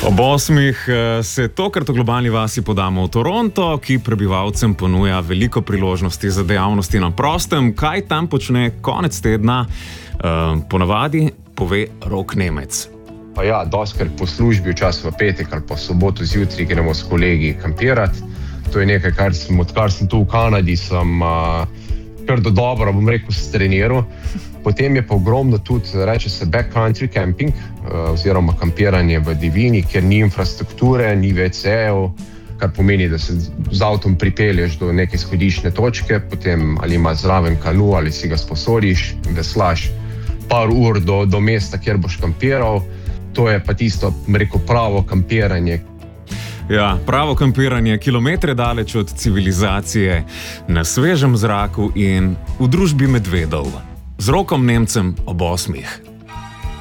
Ob 8 se tokrat v globalni vasi podamo v Toronto, ki prebivalcem ponuja veliko priložnosti za dejavnosti na prostem. Kaj tam počne konec tedna, ponavadi pove Rok Nemec. Pa ja, doskrat po službi, včasih v petek ali pa soboto zjutraj gremo s kolegi kampirati. To je nekaj, odkar sem tu v Kanadi, sem kar dobro, bom rekel, streniral. Potem je pa ogromno tudi, reče se backcountry camping, oziroma kampiranje v divjini, kjer ni infrastrukture, ni WC-jev, kar pomeni, da se z avtom pripelješ do neke izhodiščne točke, potem ali imaš zraven kanu ali si ga sposodiš, veslaš par ur do mesta, kjer boš kampiral. To je pa tisto, rekel, pravo kampiranje. Ja, pravo kampiranje, kilometre daleč od civilizacije, na svežem zraku in v družbi medvedov. Z Rokom Nemcem ob 8.